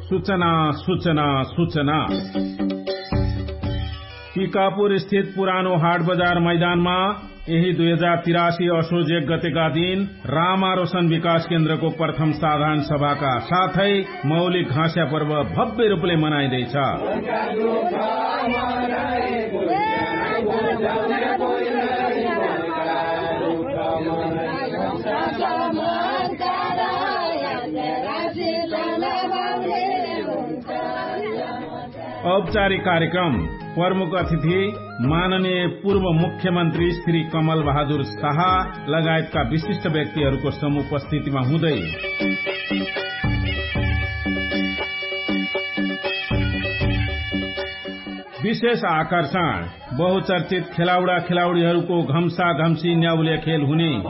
सूचना सूचना सूचना टीकापुर स्थित पुरानो हाट बजार मैदानमा यही 2083 असोज 1 गतेका दिन रामा रोशन विकास केन्द्रको प्रथम साधारण सभाका साथै मौलिक घाँस्या पर्व भव्य रूपले मनाइँदैछ। औपचारिक कार्यक्रम प्रमुख अतिथि माननीय पूर्व मुख्यमन्त्री श्री कमल बहादुर शाह लगायतका विशिष्ट व्यक्तिहरूको समुपस्थितिमा हुँदै विशेष आकर्षण बहुचर्चित खेलाउडा खेलाउडीहरूको घम्सा घम्सी न्याउले खेल हुने